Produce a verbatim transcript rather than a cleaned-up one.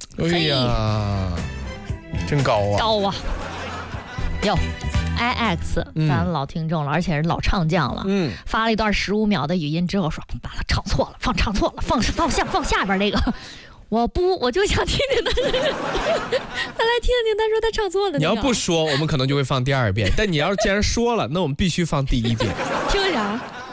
哎呀，真高啊！ 高啊！哟 ，I X， 咱老听众了，而且是老唱将了。嗯，发了一段十五秒的语音之后说，把它唱错了，放唱错了，放放下放下边那个。我不，我就想听听他，他来听听他说他唱错了、那个。 你要不说，我们可能就会放第二遍；但你要既然说了，那我们必须放第一遍。 听啥？